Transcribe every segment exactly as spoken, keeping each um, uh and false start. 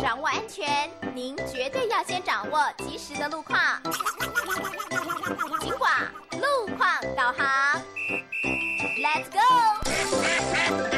掌握安全，您绝对要先掌握及时的路况。警广路况导航 ，Let's go！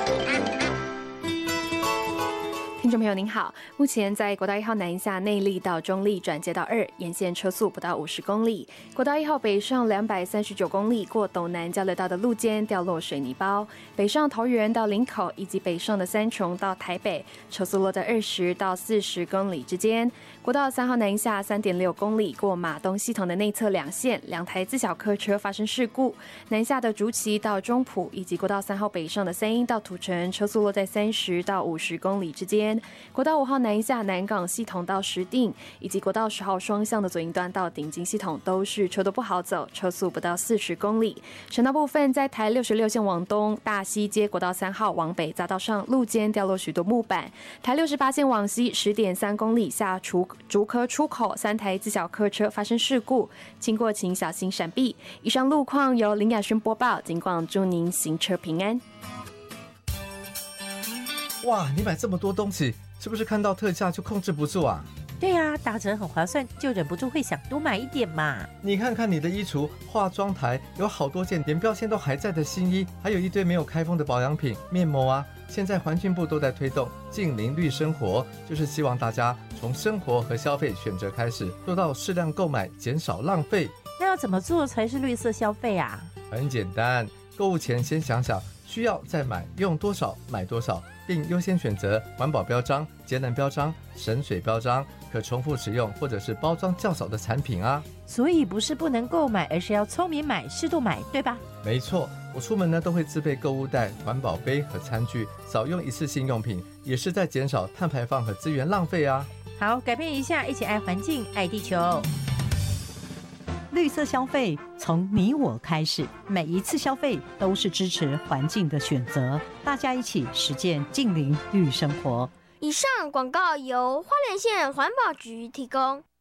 听众朋友您好，目前在国道一号南下内坜到中坜转接到二，沿线车速不到五十公里。国道一号北上两百三十九公里，过斗南交流道的路肩掉落水泥包，北上桃园到林口以及北上的三重到台北，车速落在二十到四十公里之间。国道三号南下三点六公里，过马东系统的内侧两线，两台自小客车发生事故。南下的竹崎到中埔以及国道三号北上的三鶯到土城，车速落在三十到五十公里之间。国道五号南下南港系统到石碇，以及国道十号双向的左营段到顶金系统都是车都不好走，车速不到四十公里。省道部分，在台六十六线往东大溪街国道三号往北匝道上路肩掉落许多木板，台六十八线往西十点三公里下竹竹科出口三台自小客车发生事故，经过请小心闪避。以上路况由林雅轩播报，警广祝您行车平安。 哇，你买这么多东西，是不是看到特价就控制不住啊？ 对啊，打折很划算，就忍不住会想多买一点嘛。 你看看你的衣橱、化妆台，有好多件连标签都还在的新衣，还有一堆没有开封的保养品、面膜啊。现在环境部都在推动净零绿生活，就是希望大家从生活和消费选择开始，做到适量购买，减少浪费。 那要怎么做才是绿色消费啊？ 很简单，购物前先想想需要再买，用多少买多少，并优先选择环保标章、节能标章、省水标章、可重复使用或者是包装较少的产品啊。 所以不是不能购买，而是要聪明买、适度买，对吧？ 没错，我出门呢都会自备购物袋、环保杯和餐具，少用一次性用品，也是在减少碳排放和资源浪费啊。 好，改变一下，一起爱环境、爱地球。 绿色消费从你我开始，每一次消费都是支持环境的选择，大家一起实践净零绿生活。 以上广告由花莲县环保局提供。